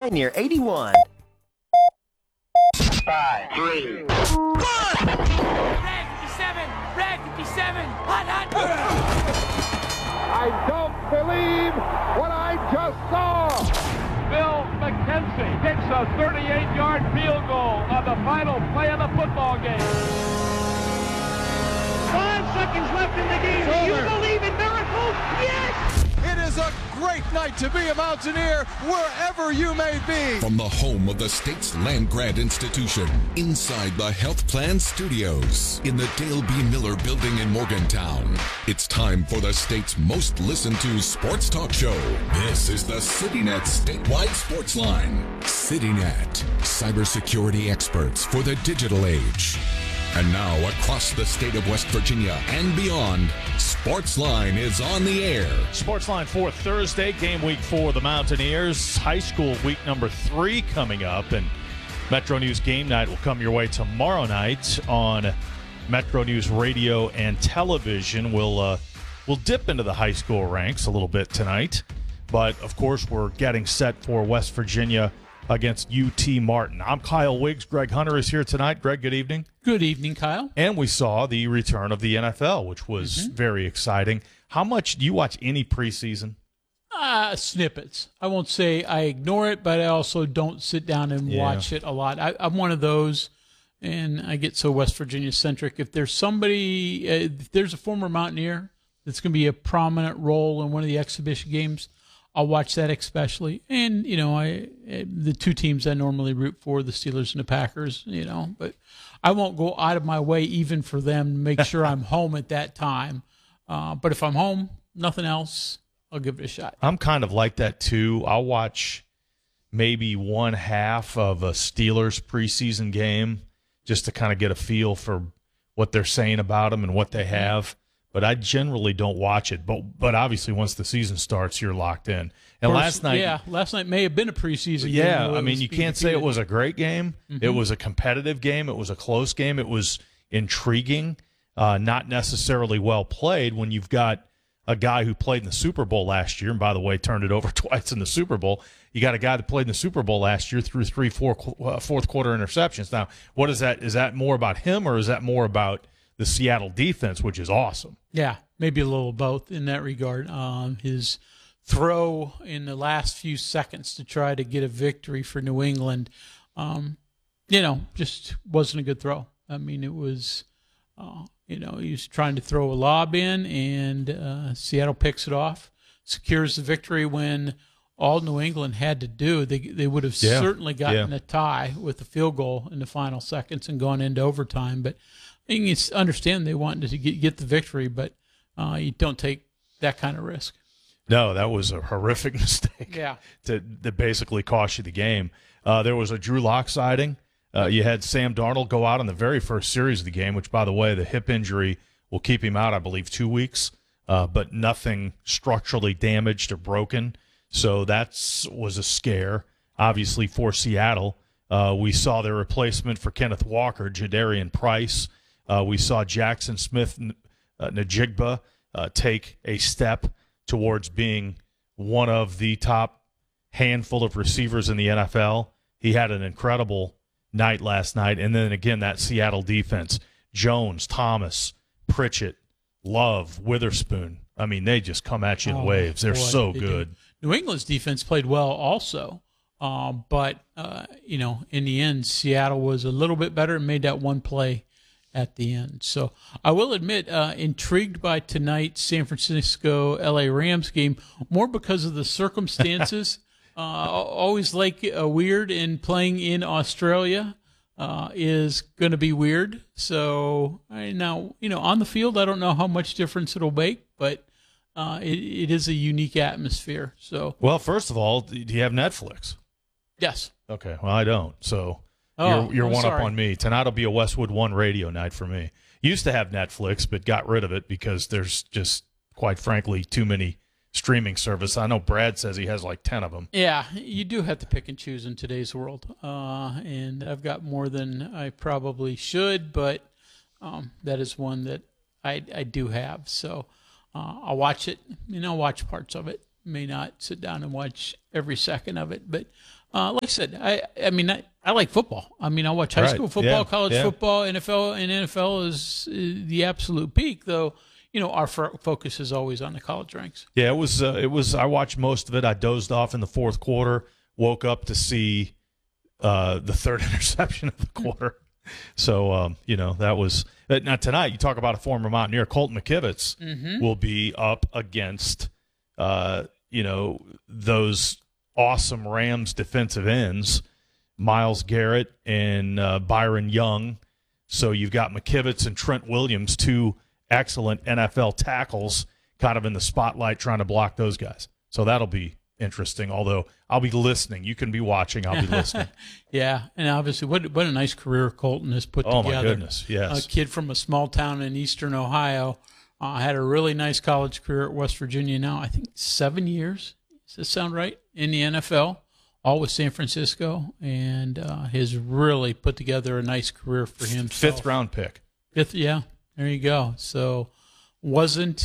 Pioneer 81. 5, 3, 1. Red 57, Red 57, hot, hot. I don't believe what I just saw. Bill McKenzie kicks a 38-yard field goal on the final play of the football game. 5 seconds left in the game. Do you believe in miracles? Yes! It is a great night to be a Mountaineer wherever you may be. From the home of the state's land-grant institution, inside the Health Plan Studios, in the Dale B. Miller Building in Morgantown, it's time for the state's most listened-to sports talk show. This is the CityNet Statewide Sports Line. CityNet, cybersecurity experts for the digital age. And now, across the state of West Virginia and beyond, Sportsline is on the air. Sportsline for Thursday, game week for the Mountaineers. High school week number 3 coming up, and Metro News Game Night will come your way tomorrow night on Metro News Radio and Television. We'll dip into the high school ranks a little bit tonight, but of course we're getting set for West Virginia against UT Martin. I'm Kyle Wiggs. Greg Hunter is here tonight. Greg, good evening. Good evening, Kyle. And we saw the return of the NFL, which was very exciting. How much do you watch any preseason? Snippets. I won't say I ignore it, but I also don't sit down and watch it a lot. I'm one of those, and I get so West Virginia-centric. If there's somebody, if there's a former Mountaineer that's going to be a prominent role in one of the exhibition games, I'll watch that especially. And, you know, the two teams I normally root for, the Steelers and the Packers, you know, but I won't go out of my way even for them to make sure I'm home at that time. But if I'm home, nothing else, I'll give it a shot. I'm kind of like that too. I'll watch maybe one half of a Steelers preseason game just to kind of get a feel for what they're saying about them and what they have. But I generally don't watch it. But obviously, once the season starts, you're locked in. And last night may have been a preseason game. Yeah, I mean, you can't say it was a great game. It was a competitive game. It was a close game. It was intriguing, not necessarily well played when you've got a guy who played in the Super Bowl last year, and by the way, turned it over twice in the Super Bowl. You got a guy that played in the Super Bowl last year, threw 3, 4 fourth quarter interceptions. Now, what is that? Is that more about him, or is that more about the Seattle defense, which is awesome? Yeah, maybe a little both in that regard. His throw in the last few seconds to try to get a victory for New England, just wasn't a good throw. I mean, it was, he was trying to throw a lob in, and Seattle picks it off, secures the victory when all New England had to do, they would have certainly gotten a tie with the field goal in the final seconds and gone into overtime. But you can understand they wanted to get the victory, but you don't take that kind of risk. No, that was a horrific mistake. Yeah, that basically cost you the game. There was a Drew Lock sighting. You had Sam Darnold go out on the very first series of the game, which, by the way, the hip injury will keep him out, I believe, 2 weeks, but nothing structurally damaged or broken. So that was a scare, obviously, for Seattle. We saw their replacement for Kenneth Walker, Jadarian Price. We saw Jackson Smith-Njigba take a step towards being one of the top handful of receivers in the NFL. He had an incredible night last night. And then, again, that Seattle defense, Jones, Thomas, Pritchett, Love, Witherspoon. I mean, they just come at you in waves. They're so good. New England's defense played well also. But in the end, Seattle was a little bit better and made that one play at the end. So I will admit, intrigued by tonight's San Francisco-LA Rams game, more because of the circumstances. Always weird, and playing in Australia is going to be weird. So now, on the field, I don't know how much difference it'll make, but it is a unique atmosphere. So, well, first of all, do you have Netflix? Yes. Okay. Well, I don't. So you're one up on me. Tonight will be a Westwood One radio night for me. Used to have Netflix, but got rid of it because there's just, quite frankly, too many streaming service. I know Brad says he has like 10 of them. Yeah, you do have to pick and choose in today's world. And I've got more than I probably should, but that is one that I do have. So I'll watch it, and I'll watch parts of it. May not sit down and watch every second of it, but Like I said, I mean, I like football. I mean, I watch high school football, college football, NFL, and NFL is the absolute peak, though. Our focus is always on the college ranks. Yeah, it was. I watched most of it. I dozed off in the fourth quarter. Woke up to see the third interception of the quarter. So that was now tonight. You talk about a former Mountaineer, Colton McKivitz will be up against those awesome Rams defensive ends, Myles Garrett and Byron Young. So you've got McKivitz and Trent Williams, two excellent NFL tackles, kind of in the spotlight trying to block those guys. So that'll be interesting, although I'll be listening. You can be watching. I'll be listening. Yeah, and obviously what a nice career Colton has put together. Oh, my goodness, yes. A kid from a small town in eastern Ohio, had a really nice college career at West Virginia now, I think 7 years. Does that sound right? In the NFL, all with San Francisco, and has really put together a nice career for himself. 5th round pick. Yeah, there you go. So wasn't,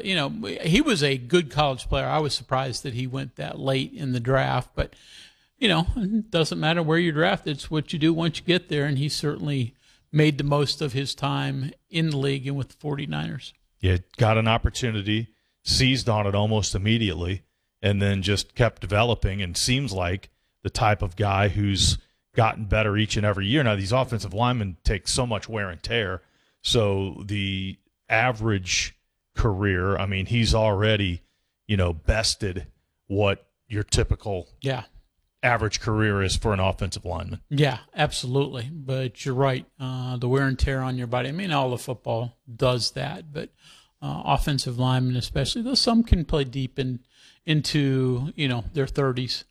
he was a good college player. I was surprised that he went that late in the draft, but, it doesn't matter where you draft. It's what you do once you get there, and he certainly made the most of his time in the league and with the 49ers. Yeah, got an opportunity, seized on it almost immediately, and then just kept developing and seems like the type of guy who's gotten better each and every year. Now, these offensive linemen take so much wear and tear, so the average career, I mean, he's already, bested what your typical average career is for an offensive lineman. Yeah, absolutely. But you're right. The wear and tear on your body, I mean, all of football does that, but offensive linemen especially, though some can play deep into their 30s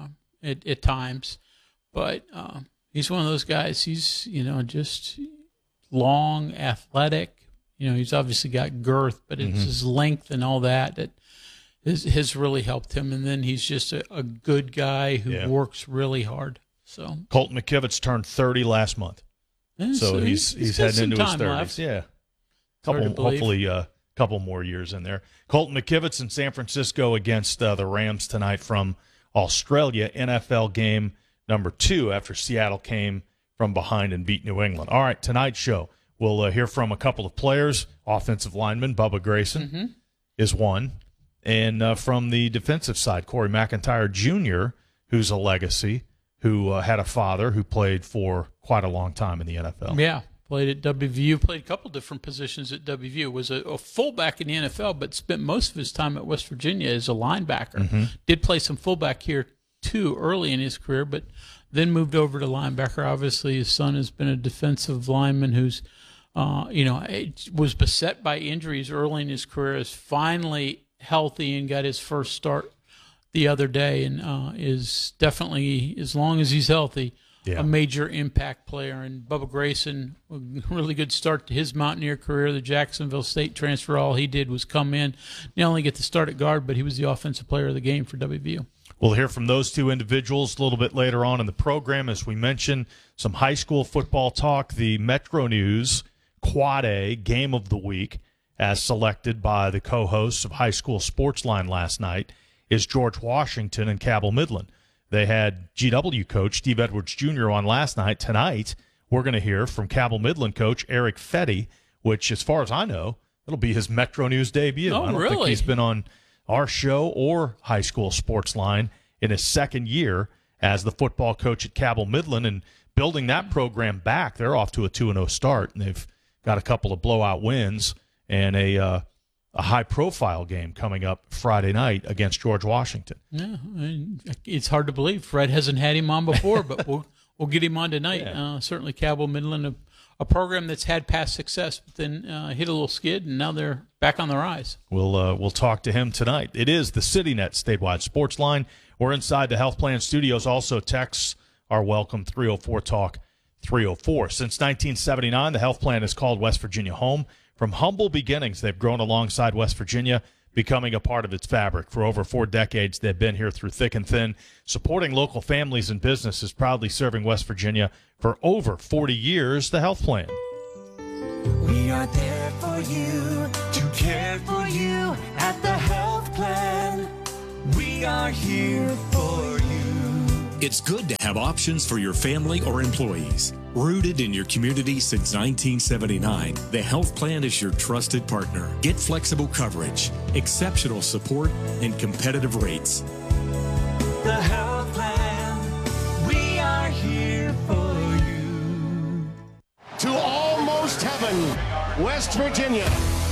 at times. But he's one of those guys. He's, just long, athletic. He's obviously got girth, but it's his length and all that has really helped him. And then he's just a good guy who works really hard. So Colton McKivitz turned 30 last month. Yeah, so he's heading into his 30s. Left. Yeah. Hopefully a couple more years in there. Colton McKivitz in San Francisco against the Rams tonight from Australia, NFL game number 2 after Seattle came from behind and beat New England. All right, tonight's show, we'll hear from a couple of players. Offensive lineman Bubba Grayson is one. And from the defensive side, Corey McIntyre Jr., who's a legacy, who had a father who played for quite a long time in the NFL. Yeah, played at WVU, played a couple different positions at WVU. Was a fullback in the NFL, but spent most of his time at West Virginia as a linebacker. Did play some fullback here, too, early in his career, but then moved over to linebacker. Obviously, his son has been a defensive lineman who's, was beset by injuries early in his career, is finally healthy and got his first start the other day, and is definitely, as long as he's healthy, a major impact player. And Bubba Grayson, a really good start to his Mountaineer career. The Jacksonville State transfer, all he did was come in, not only get to start at guard, but he was the offensive player of the game for WVU. We'll hear from those two individuals a little bit later on in the program. As we mentioned, some high school football talk. The Metro News Quad A Game of the Week, as selected by the co-hosts of High School Sportsline last night, is George Washington and Cabell Midland. They had GW coach Steve Edwards Jr. on last night. Tonight, we're going to hear from Cabell Midland coach Eric Fetty, which, as far as I know, it'll be his Metro News debut. Oh, I don't think he's been on our show or High School Sportsline in his second year as the football coach at Cabell Midland, and building that program back. They're off to a 2-0 start, and they've got a couple of blowout wins and a high-profile game coming up Friday night against George Washington. Yeah, it's hard to believe Fred hasn't had him on before, but we'll get him on tonight. Yeah. Certainly Cabell Midland, a program that's had past success, but then hit a little skid, and now they're back on the rise. We'll talk to him tonight. It is the CityNet Statewide Sports Line. We're inside the Health Plan Studios. Also, texts are welcome, 304-TALK-304. Since 1979, the Health Plan has called West Virginia home. From humble beginnings, they've grown alongside West Virginia, becoming a part of its fabric. For over 4 decades, they've been here through thick and thin, supporting local families and businesses, proudly serving West Virginia for over 40 years. The Health Plan. We are there for you, to care for you at the Health Plan. We are here for you. It's good to have options for your family or employees. Rooted in your community since 1979, the Health Plan is your trusted partner. Get flexible coverage, exceptional support, and competitive rates. The Health Plan, we are here for you. To almost heaven, West Virginia.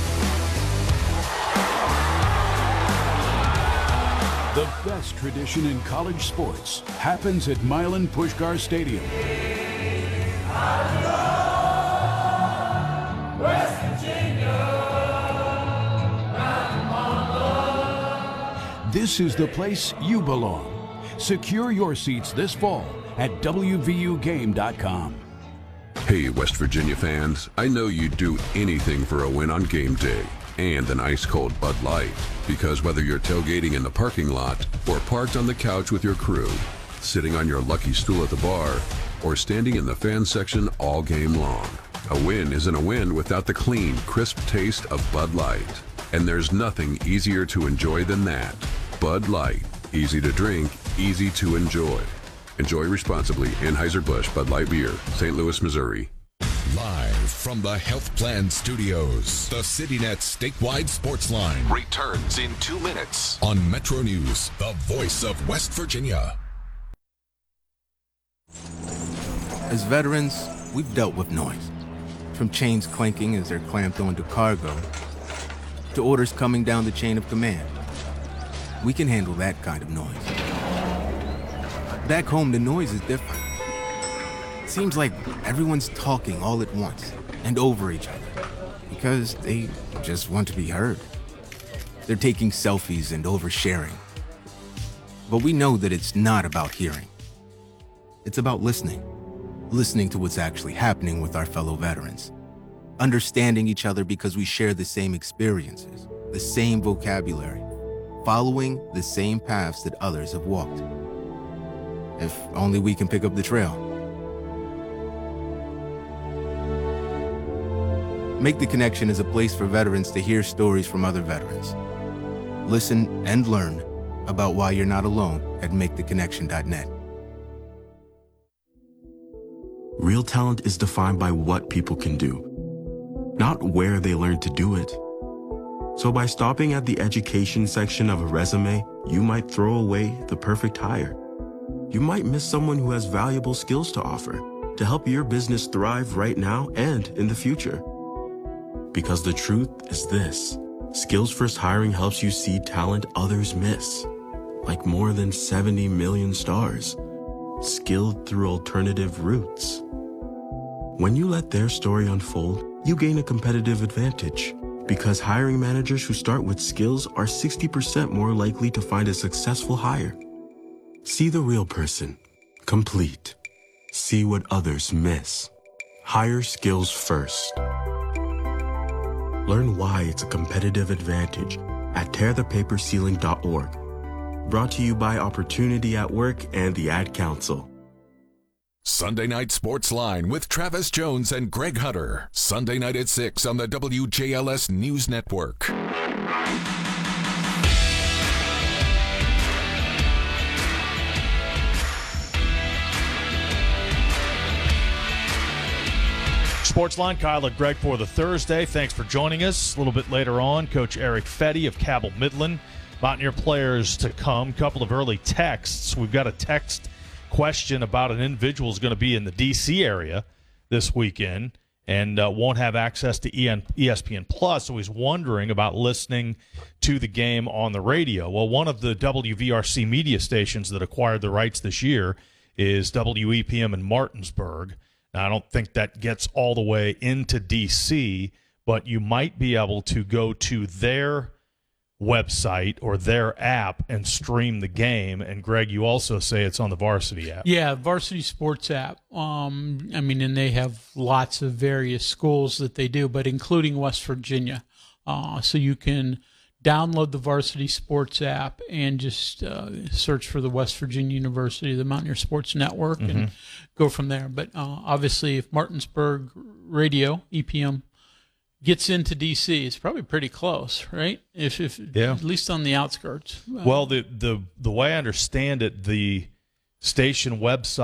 The best tradition in college sports happens at Milan Puskar Stadium. West Virginia. This is the place you belong. Secure your seats this fall at WVUGame.com. Hey, West Virginia fans, I know you'd do anything for a win on game day and an ice-cold Bud Light. Because whether you're tailgating in the parking lot or parked on the couch with your crew, sitting on your lucky stool at the bar, or standing in the fan section all game long, a win isn't a win without the clean, crisp taste of Bud Light. And there's nothing easier to enjoy than that. Bud Light. Easy to drink, easy to enjoy. Enjoy responsibly. Anheuser-Busch Bud Light Beer, St. Louis, Missouri. Live from the Health Plan Studios, the CityNet statewide sports line returns in 2 minutes on Metro News, the voice of West Virginia. As veterans, we've dealt with noise. From chains clanking as they're clamped onto cargo, to orders coming down the chain of command. We can handle that kind of noise. Back home, the noise is different. Seems like everyone's talking all at once and over each other because they just want to be heard. They're taking selfies and oversharing. But we know that it's not about hearing. It's about listening. Listening to what's actually happening with our fellow veterans. Understanding each other because we share the same experiences, the same vocabulary, following the same paths that others have walked. If only we can pick up the trail. Make the Connection is a place for veterans to hear stories from other veterans. Listen and learn about why you're not alone at maketheconnection.net. Real talent is defined by what people can do, not where they learn to do it. So by stopping at the education section of a resume, you might throw away the perfect hire. You might miss someone who has valuable skills to offer to help your business thrive right now and in the future. Because the truth is this, Skills First Hiring helps you see talent others miss, like more than 70 million stars, skilled through alternative routes. When you let their story unfold, you gain a competitive advantage because hiring managers who start with skills are 60% more likely to find a successful hire. See the real person, complete. See what others miss. Hire skills first. Learn why it's a competitive advantage at tearthepaperceiling.org. Brought to you by Opportunity at Work and the Ad Council. Sunday Night Sports Line with Travis Jones and Greg Hunter. Sunday night at 6 on the WJLS News Network. Sportsline, Kyle and Greg for the Thursday. Thanks for joining us. A little bit later on, Coach Eric Fetty of Cabell Midland. Mountaineer players to come. Couple of early texts. We've got a text question about an individual who's going to be in the D.C. area this weekend and won't have access to ESPN Plus, so he's wondering about listening to the game on the radio. Well, one of the WVRC media stations that acquired the rights this year is WEPM in Martinsburg. Now, I don't think that gets all the way into D.C., but you might be able to go to their website or their app and stream the game. And, Greg, you also say it's on the Varsity app. Yeah, Varsity Sports app. And they have lots of various schools that they do, but including West Virginia. So you can download the Varsity Sports app and just search for the West Virginia University, the Mountaineer Sports Network, and go from there. But obviously, if Martinsburg Radio, EPM, gets into D.C., it's probably pretty close, right? If at least on the outskirts. Well, the way I understand it, the station website.